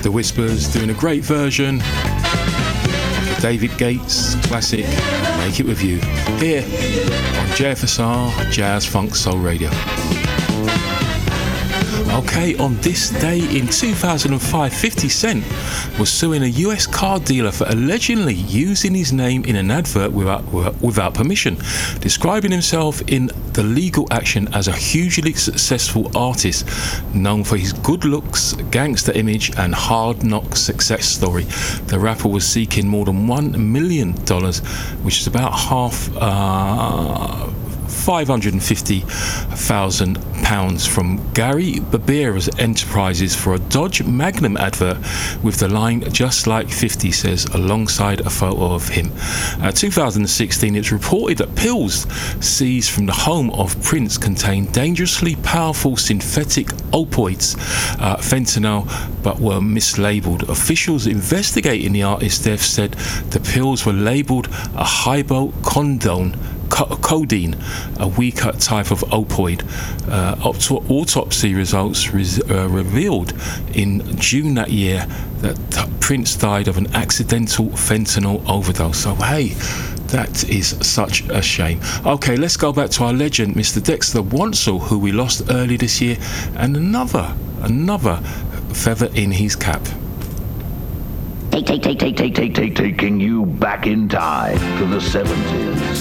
The Whispers doing a great version of the David Gates classic Make It With You here on JFSR Jazz Funk Soul Radio. Okay, on this day in 2005, 50 Cent was suing a US car dealer for allegedly using his name in an advert without permission, describing himself in the legal action as a hugely successful artist known for his good looks, gangster image and hard knock success story. The rapper was seeking more than $1 million, which is about half £550,000 from Gary Barbera's Enterprises for a Dodge Magnum advert with the line "Just Like 50 Says" alongside a photo of him. 2016, it's reported that pills seized from the home of Prince contained dangerously powerful synthetic opioids, fentanyl, but were mislabeled. Officials investigating the artist's death said the pills were labeled a codeine, a weaker type of opioid. Autopsy results revealed in June that year that Prince died of an accidental fentanyl overdose. So hey, that is such a shame. Okay, let's go back to our legend, Mr. Dexter Wansel, who we lost early this year, and another feather in his cap. Taking you back in time to the 70s.